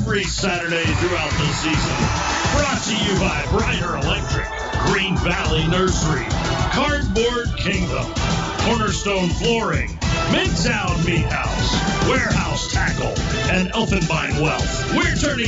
every Saturday throughout the season. Brought to you by Brighter Electric, Green Valley Nursery, Cardboard Kingdom, Cornerstone Flooring, Midtown Meat House, Warehouse Tackle, and Elfenbein Wealth. We're turning